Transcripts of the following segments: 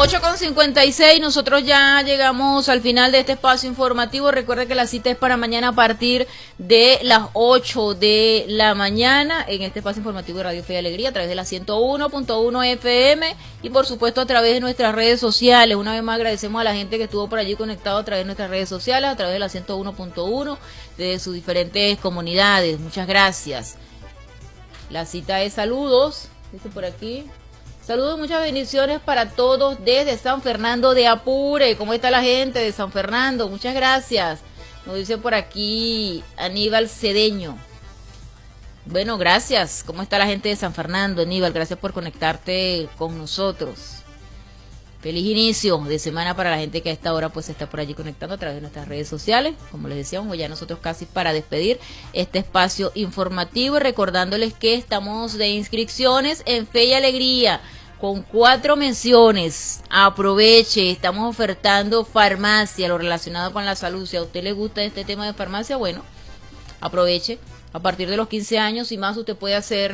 8:56, nosotros ya llegamos al final de este espacio informativo. Recuerde que la cita es para mañana a partir de las 8 de la mañana en este espacio informativo de Radio Fe y Alegría a través de la 101.1 FM y por supuesto a través de nuestras redes sociales. Una vez más agradecemos a la gente que estuvo por allí conectado a través de nuestras redes sociales, a través de la 101.1 de sus diferentes comunidades. Muchas gracias. La cita es saludos, dice por aquí. Saludos, muchas bendiciones para todos desde San Fernando de Apure. ¿Cómo está la gente de San Fernando? Muchas gracias. Nos dice por aquí Aníbal Cedeño. Bueno, gracias. ¿Cómo está la gente de San Fernando, Aníbal? Gracias por conectarte con nosotros. Feliz inicio de semana para la gente que a esta hora pues se está por allí conectando a través de nuestras redes sociales. Como les decíamos, ya nosotros casi para despedir este espacio informativo y recordándoles que estamos de inscripciones en Fe y Alegría con 4 menciones. Aproveche, estamos ofertando farmacia, lo relacionado con la salud. Si a usted le gusta este tema de farmacia, bueno, aproveche. A partir de los 15 años y más usted puede hacer...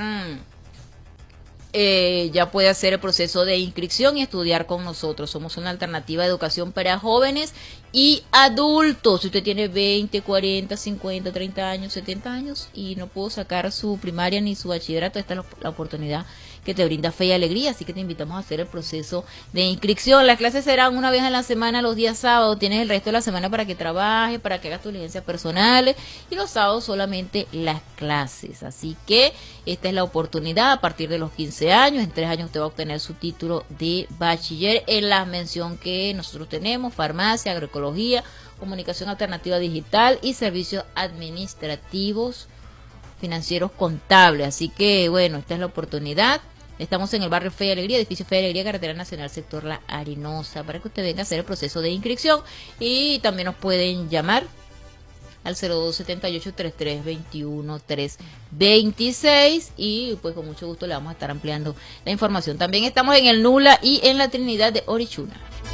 ya puede hacer el proceso de inscripción y estudiar con nosotros. Somos una alternativa de educación para jóvenes y adultos. Si usted tiene 20, 40, 50, 30 años, 70 años y no pudo sacar su primaria ni su bachillerato, esta es la oportunidad que te brinda Fe y Alegría, así que te invitamos a hacer el proceso de inscripción. Las clases serán una vez a la semana, los días sábados. Tienes el resto de la semana para que trabajes, para que hagas tus diligencias personales, y los sábados solamente las clases. Así que esta es la oportunidad. A partir de los 15 años, en 3 años usted va a obtener su título de bachiller en la mención que nosotros tenemos: farmacia, agroecología, comunicación alternativa digital y servicios administrativos, financieros, contables. Así que bueno, esta es la oportunidad. Estamos en el barrio Fe y Alegría, edificio Fe y Alegría, carretera nacional, sector La Arenosa, para que usted venga a hacer el proceso de inscripción. Y también nos pueden llamar al 0278-3321-326 y pues con mucho gusto le vamos a estar ampliando la información. También estamos en el Nula y en la Trinidad de Orichuna.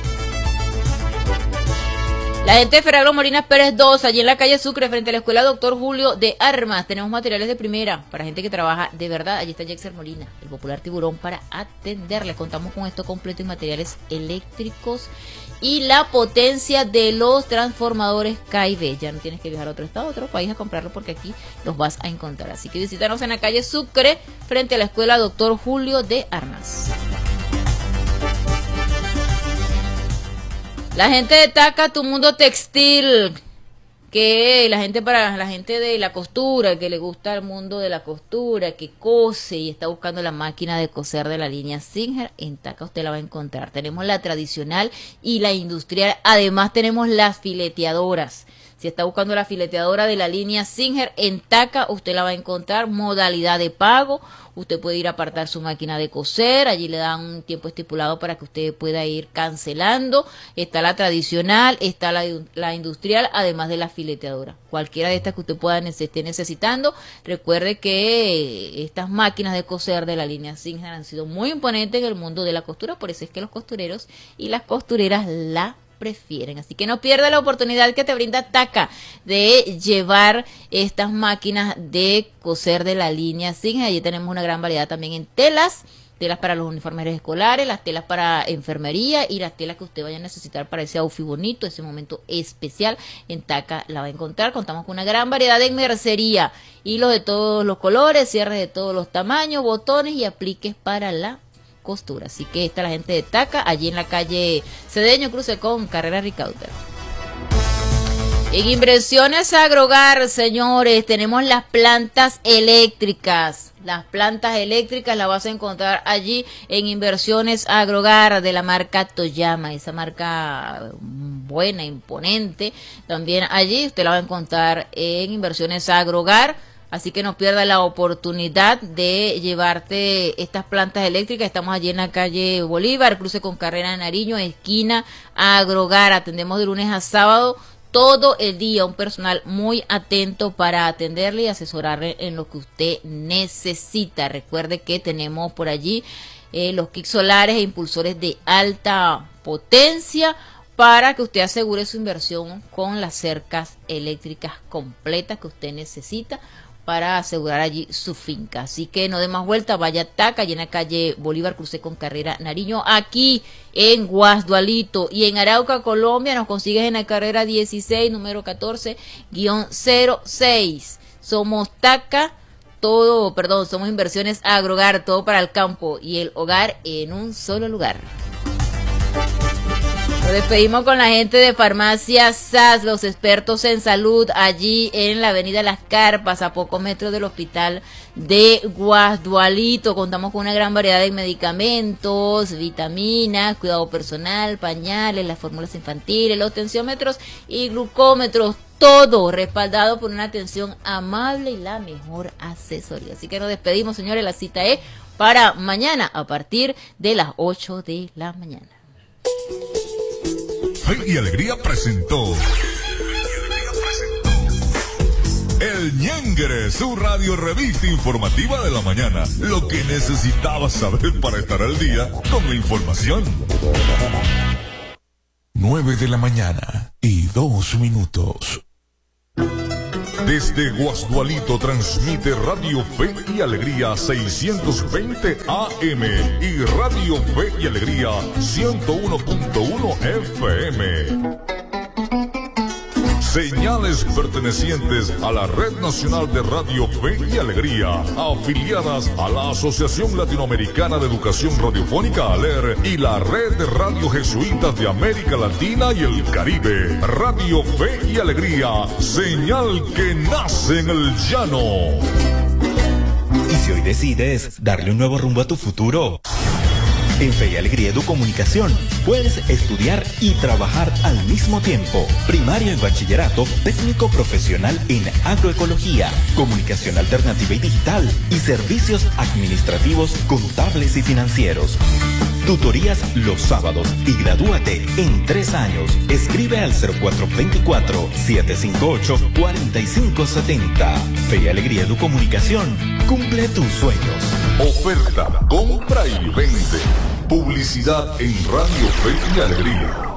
La gente de Ferraglo Molinas Pérez 2, allí en la calle Sucre, frente a la escuela Doctor Julio de Armas. Tenemos materiales de primera para gente que trabaja de verdad. Allí está Jexer Molina, el popular tiburón, para atenderles. Contamos con esto completo y materiales eléctricos y la potencia de los transformadores KIB. Ya no tienes que viajar a otro estado, a otro país a comprarlo, porque aquí los vas a encontrar. Así que visítanos en la calle Sucre, frente a la escuela Doctor Julio de Armas. La gente de Taca, tu mundo textil, que la gente de la costura, que le gusta el mundo de la costura, que cose y está buscando la máquina de coser de la línea Singer, en Taca usted la va a encontrar. Tenemos la tradicional y la industrial, además tenemos las fileteadoras. Si está buscando la fileteadora de la línea Singer, en Taca usted la va a encontrar. Modalidad de pago, usted puede ir a apartar su máquina de coser, allí le dan un tiempo estipulado para que usted pueda ir cancelando. Está la tradicional, está la industrial, además de la fileteadora. Cualquiera de estas que usted esté necesitando. Recuerde que estas máquinas de coser de la línea Singer han sido muy imponentes en el mundo de la costura, por eso es que los costureros y las costureras la prefieren. Así que no pierda la oportunidad que te brinda Taca de llevar estas máquinas de coser de la línea Singer. Allí tenemos una gran variedad también en telas para los uniformes escolares, las telas para enfermería y las telas que usted vaya a necesitar para ese outfit bonito, ese momento especial. En Taca la va a encontrar. Contamos con una gran variedad de mercería, hilos de todos los colores, cierres de todos los tamaños, botones y apliques para la costura. Así que está la gente de Taca, allí en la calle Cedeño, cruce con carrera Ricaurte. En Inversiones Agrogar, señores, tenemos las plantas eléctricas. Las plantas eléctricas las vas a encontrar allí en Inversiones Agrogar, de la marca Toyama, esa marca buena, imponente. También allí usted la va a encontrar en Inversiones Agrogar. Así que no pierda la oportunidad de llevarte estas plantas eléctricas. Estamos allí en la calle Bolívar, cruce con carrera Nariño, esquina Agrogar. Atendemos de lunes a sábado todo el día. Un personal muy atento para atenderle y asesorarle en lo que usted necesita. Recuerde que tenemos por allí los kits solares e impulsores de alta potencia para que usted asegure su inversión con las cercas eléctricas completas que usted necesita para asegurar allí su finca. Así que no dé más vuelta, vaya a Taca, allí en la calle Bolívar, crucé con carrera Nariño, aquí en Guasdualito. Y en Arauca, Colombia, nos consigues en la carrera 16, número 14-06. Somos Taca, somos Inversiones Agrogar, todo para el campo y el hogar en un solo lugar. Nos despedimos con la gente de Farmacia SAS, los expertos en salud, allí en la avenida Las Carpas, a pocos metros del hospital de Guasdualito. Contamos con una gran variedad de medicamentos, vitaminas, cuidado personal, pañales, las fórmulas infantiles, los tensiómetros y glucómetros, todo respaldado por una atención amable y la mejor asesoría. Así que nos despedimos, señores, la cita es para mañana a partir de las 8 de la mañana. Fe y Alegría presentó El Ñengre, su radio revista informativa de la mañana. Lo que necesitabas saber para estar al día con la información. 9 de la mañana y 2 minutos. Desde Guasdualito transmite Radio Fe y Alegría 620 AM y Radio Fe y Alegría 101.1 FM. Señales pertenecientes a la Red Nacional de Radio Fe y Alegría, afiliadas a la Asociación Latinoamericana de Educación Radiofónica ALER y la Red de Radio Jesuitas de América Latina y el Caribe. Radio Fe y Alegría, señal que nace en el llano. ¿Y si hoy decides darle un nuevo rumbo a tu futuro? En Fe y Alegría Educomunicación puedes estudiar y trabajar al mismo tiempo. Primaria y bachillerato, técnico profesional en agroecología, comunicación alternativa y digital y servicios administrativos, contables y financieros. Tutorías los sábados y gradúate en 3 años. Escribe al 0424-758-4570. Fe y Alegría Educomunicación. Cumple tus sueños. Oferta, compra y vende. Publicidad en Radio Fe y Alegría.